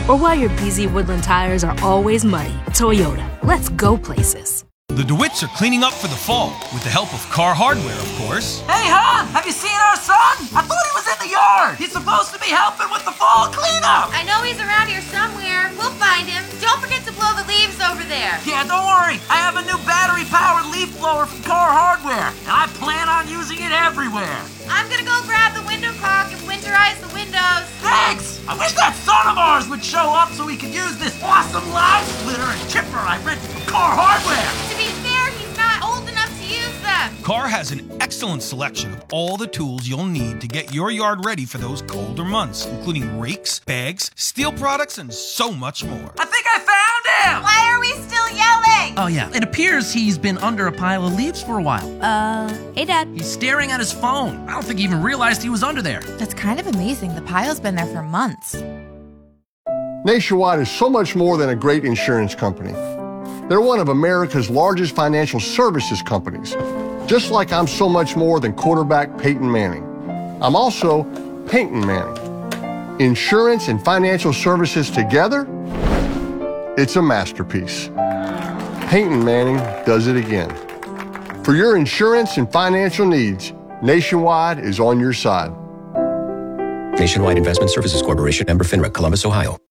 or why your BZ Woodland tires are always muddy. Toyota, let's go places. The DeWitts are cleaning up for the fall, with the help of Car Hardware, of course. Hey, hon, have you seen our son? I thought he was in the yard. He's supposed to be helping with the fall cleanup. I know he's around here somewhere. We'll find him. Don't forget to blow the leaves over there. Yeah, don't worry. I have a new battery-powered leaf blower from Car Hardware, and I plan on using it everywhere. I'm gonna go grab the window caulk and winterize the windows. Thanks! I wish that son of ours would show up so we could use this awesome loud splitter and chipper I rented from Car Hardware. To be fair, he's not old enough to use them. Car has an excellent selection of all the tools you'll need to get your yard ready for those colder months, including rakes, bags, steel products, and so much more. I think I found him! Why are we still yelling? Oh yeah, it appears he's been under a pile of leaves for a while. Hey, Dad. He's staring at his phone. I don't think he even realized he was under there. That's kind of amazing. The pile's been there for months. Nationwide is so much more than a great insurance company. They're one of America's largest financial services companies, just like I'm so much more than quarterback Peyton Manning. I'm also Peyton Manning. Insurance and financial services together, it's a masterpiece. Peyton Manning does it again. For your insurance and financial needs, Nationwide is on your side. Nationwide Investment Services Corporation, member FINRA, Columbus, Ohio.